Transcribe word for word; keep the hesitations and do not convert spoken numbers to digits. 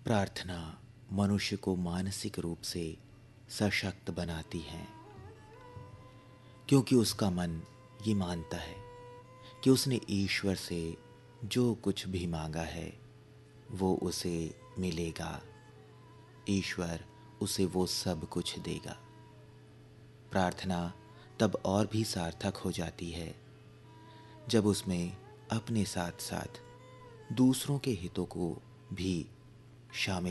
प्रार्थना मनुष्य को मानसिक रूप से सशक्त बनाती है, क्योंकि उसका मन ये मानता है कि उसने ईश्वर से जो कुछ भी मांगा है वो उसे मिलेगा। ईश्वर उसे वो सब कुछ देगा। प्रार्थना तब और भी सार्थक हो जाती है जब उसमें अपने साथ साथ दूसरों के हितों को भी शामिल